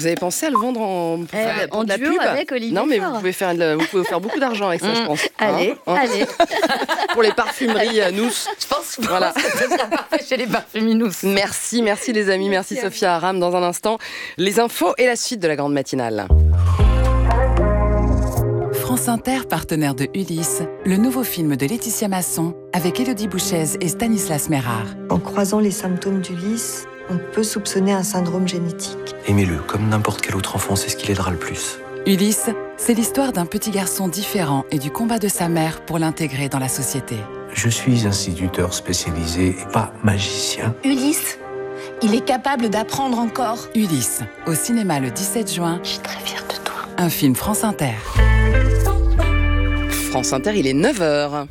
Vous avez pensé à le vendre pour de la duo pub avec Olivier Non, mais Faure. vous pouvez faire beaucoup d'argent avec ça, je pense. Allez. Pour les parfumeries nous. Je pense Voilà. que ce sera parfait chez les parfuminous. Merci les amis, merci Sophia Aram. Dans un instant, les infos et la suite de la grande matinale. France Inter, partenaire de Ulysse, le nouveau film de Laetitia Masson avec Élodie Bouchez et Stanislas Mérard. En croisant les symptômes d'Ulysse, on peut soupçonner un syndrome génétique. Aimez-le, comme n'importe quel autre enfant, c'est ce qui l'aidera le plus. Ulysse, c'est l'histoire d'un petit garçon différent et du combat de sa mère pour l'intégrer dans la société. Je suis instituteur spécialisé et pas magicien. Ulysse, il est capable d'apprendre encore. Ulysse, au cinéma le 17 juin. Je suis très fière de toi. Un film France Inter. France Inter, il est 9h.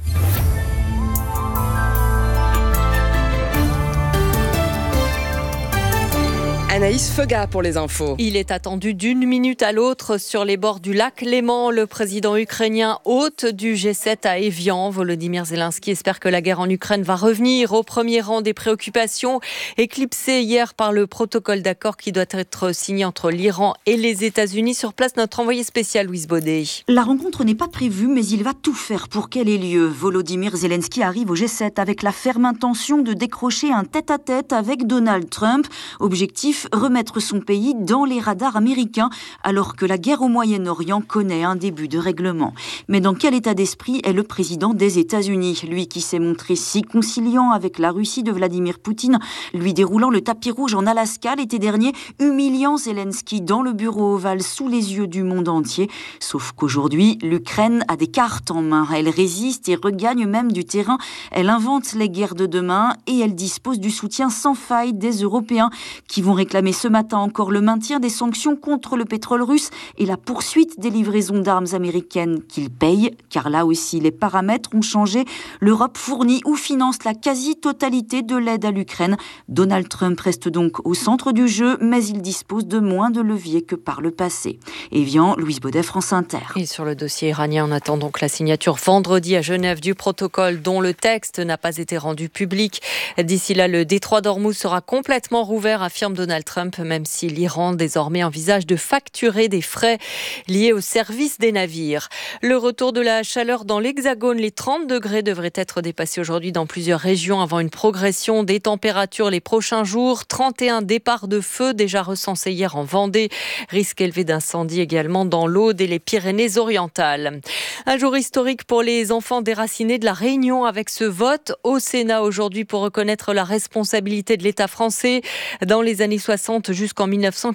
Anaïs Feuga pour les infos. Il est attendu d'une minute à l'autre sur les bords du lac Léman. Le président ukrainien hôte du G7 à Évian, Volodymyr Zelensky, espère que la guerre en Ukraine va revenir au premier rang des préoccupations, éclipsé hier par le protocole d'accord qui doit être signé entre l'Iran et les États-Unis. Sur place, notre envoyé spécial Louise Baudet. La rencontre n'est pas prévue, mais il va tout faire pour qu'elle ait lieu. Volodymyr Zelensky arrive au G7 avec la ferme intention de décrocher un tête-à-tête avec Donald Trump. Objectif, remettre son pays dans les radars américains, alors que la guerre au Moyen-Orient connaît un début de règlement. Mais dans quel état d'esprit est le président des États-Unis, lui qui s'est montré si conciliant avec la Russie de Vladimir Poutine, lui déroulant le tapis rouge en Alaska l'été dernier, humiliant Zelensky dans le bureau ovale sous les yeux du monde entier. Sauf qu'aujourd'hui, l'Ukraine a des cartes en main. Elle résiste et regagne même du terrain. Elle invente les guerres de demain et elle dispose du soutien sans faille des Européens qui vont réclamer ce matin encore le maintien des sanctions contre le pétrole russe et la poursuite des livraisons d'armes américaines qu'ils payent, car là aussi les paramètres ont changé. L'Europe fournit ou finance la quasi-totalité de l'aide à l'Ukraine. Donald Trump reste donc au centre du jeu, mais il dispose de moins de leviers que par le passé. Évian, Louise Baudet, France Inter. Et sur le dossier iranien, on attend donc la signature vendredi à Genève du protocole dont le texte n'a pas été rendu public. D'ici là, le détroit d'Ormuz sera complètement rouvert, affirme Donald Trump, même si l'Iran désormais envisage de facturer des frais liés au service des navires. Le retour de la chaleur dans l'Hexagone, les 30 degrés devraient être dépassés aujourd'hui dans plusieurs régions avant une progression des températures les prochains jours. 31 départs de feu déjà recensés hier en Vendée. Risque élevé d'incendie également dans l'Aude et les Pyrénées-Orientales. Un jour historique pour les enfants déracinés de la Réunion avec ce vote au Sénat aujourd'hui pour reconnaître la responsabilité de l'État français. Dans les années 60 jusqu'en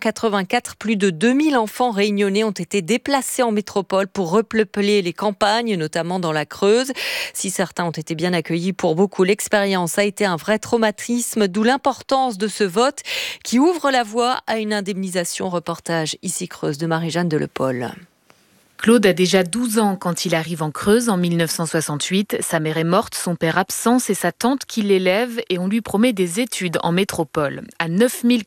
1984, plus de 2000 enfants réunionnais ont été déplacés en métropole pour repeupler les campagnes, notamment dans la Creuse. Si certains ont été bien accueillis, pour beaucoup, l'expérience a été un vrai traumatisme, d'où l'importance de ce vote qui ouvre la voie à une indemnisation. Reportage ici Creuse de Marie-Jeanne Delepol. Claude a déjà 12 ans quand il arrive en Creuse en 1968. Sa mère est morte, son père absent, c'est sa tante qui l'élève et on lui promet des études en métropole. À 9000